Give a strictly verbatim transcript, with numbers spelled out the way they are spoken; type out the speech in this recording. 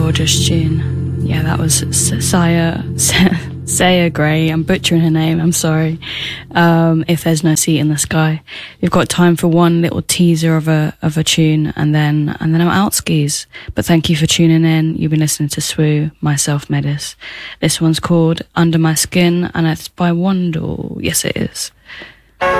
gorgeous tune. Yeah, that was Saya, Saya Gray. I'm butchering her name, I'm sorry. Um, If There's No Seat in the Sky. We've got time for one little teaser of a of a tune, and then and then I'm out skis. But thank you for tuning in. You've been listening to Swoo, myself, Medis. This one's called Under My Skin, and it's by Wandle. Yes, it is.